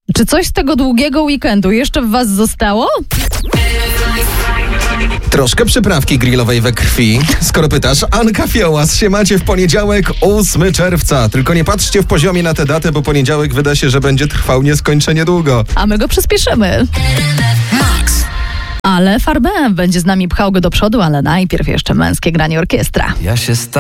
Czy coś z tego długiego weekendu jeszcze w was zostało? Troszkę przyprawki grillowej we krwi. Skoro pytasz, Anka Fiołas się macie w poniedziałek 8 czerwca. Tylko nie patrzcie w poziomie na tę datę, bo poniedziałek wyda się, że będzie trwał nieskończenie długo. A my go przyspieszymy. Ale Farbem będzie z nami pchał go do przodu, ale najpierw jeszcze męskie granie orkiestra. Ja się